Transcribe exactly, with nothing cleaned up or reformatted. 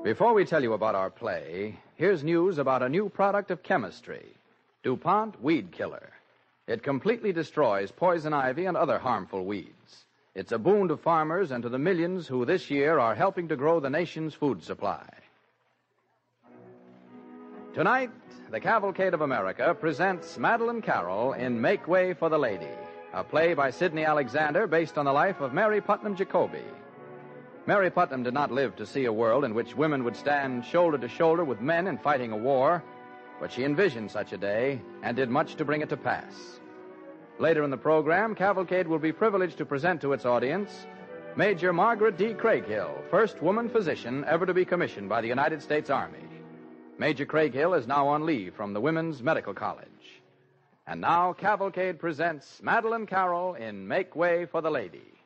Before we tell you about our play, here's news about a new product of chemistry, DuPont Weed Killer. It completely destroys poison ivy and other harmful weeds. It's a boon to farmers and to the millions who this year are helping to grow the nation's food supply. Tonight, the Cavalcade of America presents Madeline Carroll in Make Way for the Lady, a play by Sidney Alexander based on the life of Mary Putnam Jacoby. Mary Putnam did not live to see a world in which women would stand shoulder to shoulder with men in fighting a war, but she envisioned such a day and did much to bring it to pass. Later in the program, Cavalcade will be privileged to present to its audience Major Margaret D. Craighill, first woman physician ever to be commissioned by the United States Army. Major Craighill is now on leave from the Women's Medical College. And now Cavalcade presents Madeline Carroll in Make Way for the Lady.